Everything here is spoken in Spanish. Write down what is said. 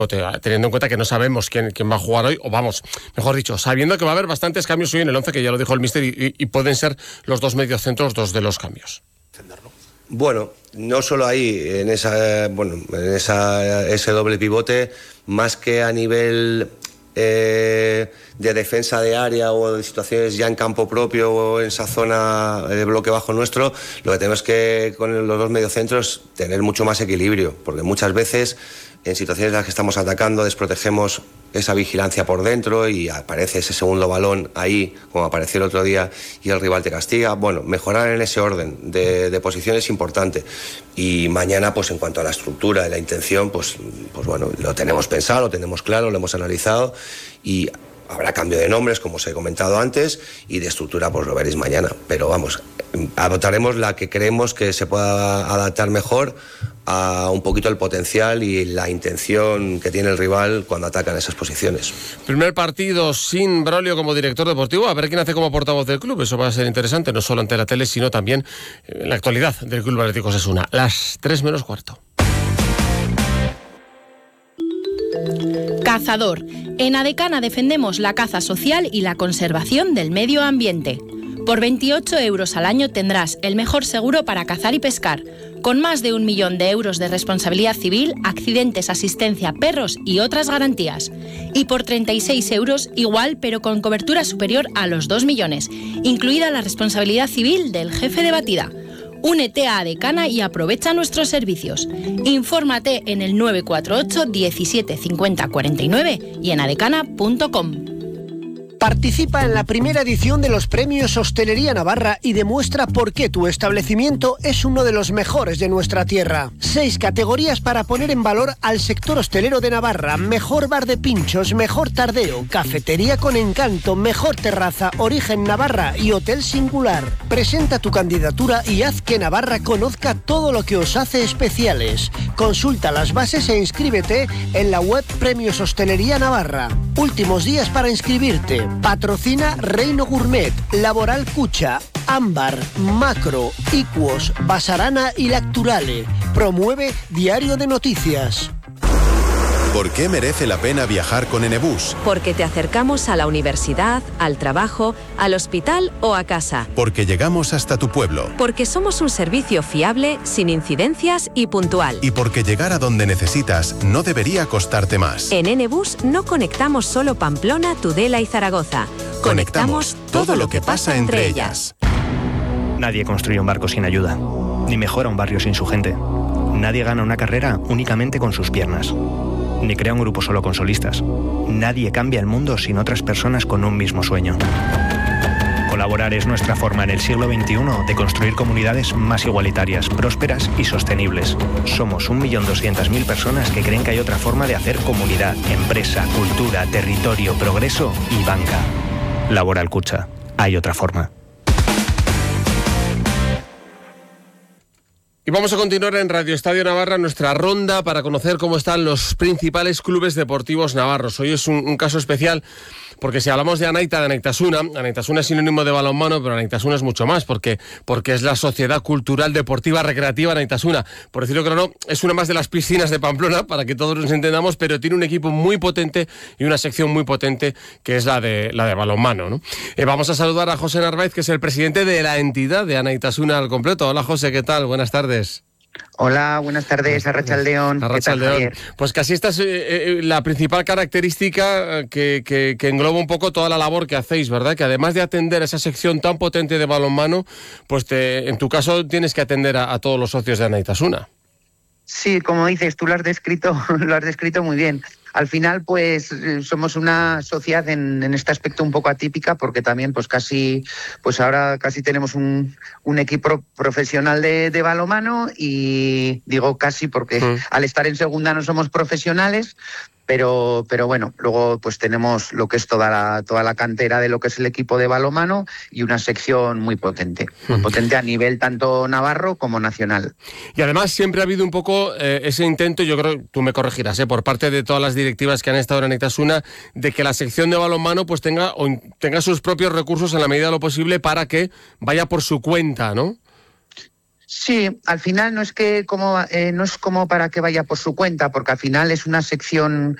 teniendo en cuenta que no sabemos quién va a jugar hoy, o vamos, mejor dicho, sabiendo que va a haber bastantes cambios hoy en el 11, que ya lo dijo el míster, y pueden ser los dos mediocentros dos de los cambios. Bueno, no solo ahí, en ese doble pivote, más que a nivel de defensa de área o de situaciones ya en campo propio o en esa zona de bloque bajo nuestro, lo que tenemos que con los dos mediocentros tener mucho más equilibrio, porque muchas veces en situaciones en las que estamos atacando desprotegemos esa vigilancia por dentro y aparece ese segundo balón ahí, como apareció el otro día, y el rival te castiga. Bueno, mejorar en ese orden de posición es importante. Y mañana, pues en cuanto a la estructura y la intención, pues bueno, lo tenemos pensado, lo tenemos claro, lo hemos analizado y habrá cambio de nombres, como os he comentado antes, y de estructura pues lo veréis mañana. Pero vamos, adoptaremos la que creemos que se pueda adaptar mejor a un poquito el potencial y la intención que tiene el rival cuando ataca en esas posiciones. Primer partido sin Braulio como director deportivo, a ver quién hace como portavoz del club. Eso va a ser interesante, no solo ante la tele, sino también en la actualidad del Club Atlético Osasuna. Las 3:45. Cazador. En Adecana defendemos la caza social y la conservación del medio ambiente. Por 28 euros al año tendrás el mejor seguro para cazar y pescar, con más de 1 millón de euros de responsabilidad civil, accidentes, asistencia, perros y otras garantías. Y por 36 euros igual, pero con cobertura superior a los 2 millones, incluida la responsabilidad civil del jefe de batida. Únete a Adecana y aprovecha nuestros servicios. Infórmate en el 948 17 50 49 y en adecana.com. Participa en la primera edición de los Premios Hostelería Navarra y demuestra por qué tu establecimiento es uno de los mejores de nuestra tierra. 6 categorías para poner en valor al sector hostelero de Navarra: mejor bar de pinchos, mejor tardeo, cafetería con encanto, mejor terraza, origen Navarra y hotel singular. Presenta tu candidatura y haz que Navarra conozca todo lo que os hace especiales. Consulta las bases e inscríbete en la web Premios Hostelería Navarra. Últimos días para inscribirte. Patrocina Reino Gourmet, Laboral Cucha, Ámbar, Macro, Iquos, Basarana y Lacturale. Promueve Diario de Noticias. ¿Por qué merece la pena viajar con Enebus? Porque te acercamos a la universidad, al trabajo, al hospital o a casa. Porque llegamos hasta tu pueblo. Porque somos un servicio fiable, sin incidencias y puntual. Y porque llegar a donde necesitas no debería costarte más. En Enebus no conectamos solo Pamplona, Tudela y Zaragoza. Conectamos todo lo que pasa entre ellas. Nadie construye un barco sin ayuda, ni mejora un barrio sin su gente. Nadie gana una carrera únicamente con sus piernas, ni crea un grupo solo con solistas. Nadie cambia el mundo sin otras personas con un mismo sueño. Colaborar es nuestra forma en el siglo XXI de construir comunidades más igualitarias, prósperas y sostenibles. Somos 1.200.000 personas que creen que hay otra forma de hacer comunidad, empresa, cultura, territorio, progreso y banca. Laboral Cucha. Hay otra forma. Y vamos a continuar en Radio Estadio Navarra nuestra ronda para conocer cómo están los principales clubes deportivos navarros. Hoy es un caso especial porque si hablamos de Anaitasuna es sinónimo de balonmano, pero Anaitasuna es mucho más porque es la Sociedad Cultural Deportiva Recreativa Anaitasuna. Por decirlo claro, es una más de las piscinas de Pamplona, para que todos nos entendamos, pero tiene un equipo muy potente y una sección muy potente que es la de balonmano, ¿no? Vamos a saludar a José Narváez, que es el presidente de la entidad de Anaitasuna al completo. Hola José, ¿qué tal? Buenas tardes. Hola, buenas tardes, Arratsaldeon. Arratsaldeon. Pues casi esta es la principal característica que engloba un poco toda la labor que hacéis, ¿verdad? Que además de atender esa sección tan potente de balonmano, pues en tu caso tienes que atender a todos los socios de Anaitasuna. Sí, como dices, tú lo has descrito muy bien. Al final, pues somos una sociedad en este aspecto un poco atípica, porque también ahora casi tenemos un equipo profesional de balonmano, y digo casi porque al estar en segunda no somos profesionales, pero bueno, luego pues tenemos lo que es toda la cantera de lo que es el equipo de balonmano y una sección muy potente a nivel tanto navarro como nacional. Y además siempre ha habido un poco ese intento, yo creo, tú me corregirás, por parte de todas las directivas que han estado en Anaitasuna, de que la sección de balonmano pues tenga sus propios recursos en la medida de lo posible para que vaya por su cuenta, ¿no? Sí, al final no es como para que vaya por su cuenta, porque al final es una sección